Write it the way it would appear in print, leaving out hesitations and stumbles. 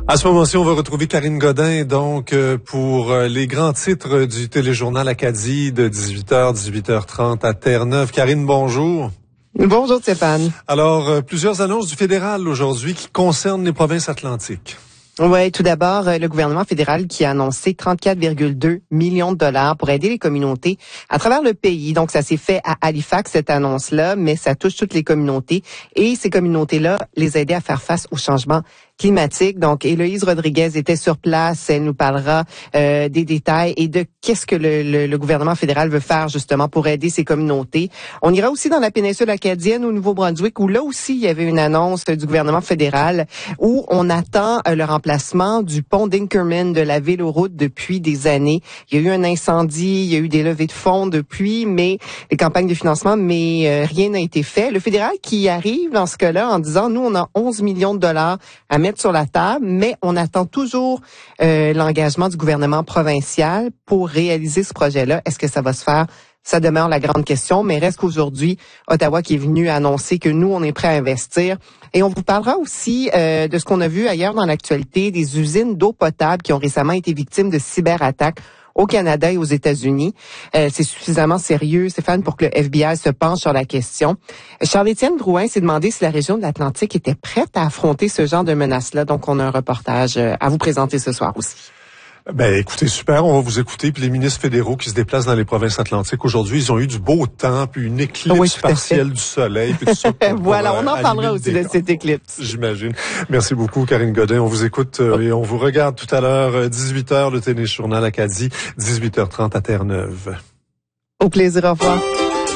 À ce moment-ci, on va retrouver Karine Godin, donc, pour les grands titres du téléjournal Acadie de 18h, 18h30 à Terre-Neuve. Karine, bonjour. Bonjour Stéphane. Alors, plusieurs annonces du fédéral aujourd'hui qui concernent les provinces atlantiques. Oui, tout d'abord, le gouvernement fédéral qui a annoncé 34,2 millions de dollars pour aider les communautés à travers le pays. Donc, ça s'est fait à Halifax, cette annonce-là, mais ça touche toutes les communautés. Et ces communautés-là, les aider à faire face au changement climatique. Donc, Héloïse Rodriguez était sur place. Elle nous parlera des détails et de qu'est-ce que le gouvernement fédéral veut faire justement pour aider ces communautés. On ira aussi dans la péninsule acadienne au Nouveau-Brunswick où là aussi, il y avait une annonce du gouvernement fédéral où on attend le remplacement du pont d'Inkerman de la Véloroute depuis des années. Il y a eu un incendie, il y a eu des levées de fonds depuis, mais les campagnes de financement, mais rien n'a été fait. Le fédéral qui arrive dans ce cas-là en disant, nous, on a 11 millions de dollars à mettre sur la table, mais on attend toujours l'engagement du gouvernement provincial pour réaliser ce projet-là. Est-ce que ça va se faire? Ça demeure la grande question, mais reste qu'aujourd'hui, Ottawa qui est venu annoncer que nous, on est prêt à investir. Et on vous parlera aussi de ce qu'on a vu ailleurs dans l'actualité, des usines d'eau potable qui ont récemment été victimes de cyberattaques au Canada et aux États-Unis. C'est suffisamment sérieux, Stéphane, pour que le FBI se penche sur la question. Charles-Étienne Drouin s'est demandé si la région de l'Atlantique était prête à affronter ce genre de menaces-là. Donc, on a un reportage à vous présenter ce soir aussi. Ben, écoutez, super, on va vous écouter. Puis les ministres fédéraux qui se déplacent dans les provinces atlantiques aujourd'hui, ils ont eu du beau temps, puis une éclipse partielle du soleil, puis tout ça. Voilà, on en parlera aussi de cette éclipse. J'imagine. Merci beaucoup, Karine Godin. On vous écoute et on vous regarde tout à l'heure, 18h, le téléjournal Acadie, 18h30 à Terre-Neuve. Au plaisir, au revoir.